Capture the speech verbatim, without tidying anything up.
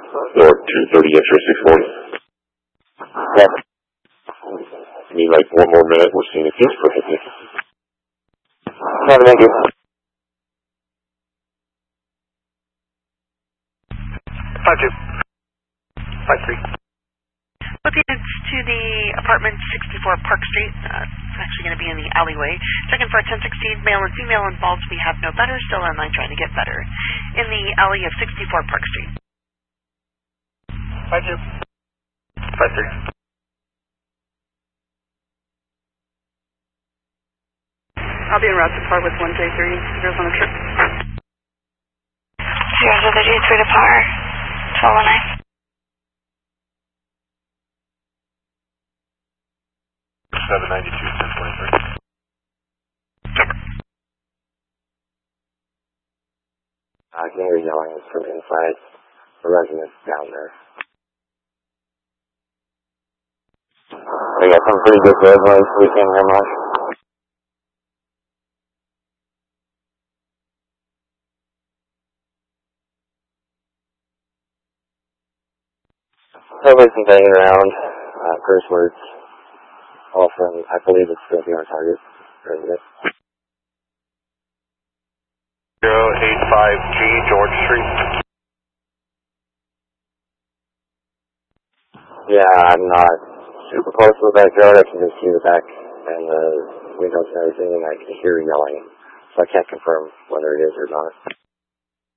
Or two thirty X-ray six forty. Yeah. I need like one more minute. We're seeing if it's perfect. Have a thank you. Five two. Five three. Located to the apartment sixty-four Park Street. Uh, it's actually going to be in the alleyway. Checking for a ten sixteen, male and female involved. We have no better. Still on line trying to get better. In the alley of sixty-four Park Street. Five two. Five three. I'll be en route to par with one J three. Zeros on the trip. Zeros of the J three to par. twelve oh nine. seven ninety-two, ten twenty-three. I can hear yelling from inside the residence down there. We got some pretty good road noise, so we can't hear much. Everybody's been banging around, uh, curse words, all from, I believe it's going to be our target resident. zero eight five G, George Street. Yeah, I'm not super close to the backyard. I can just see the back and the windows and everything, and I can hear yelling, so I can't confirm whether it is or not.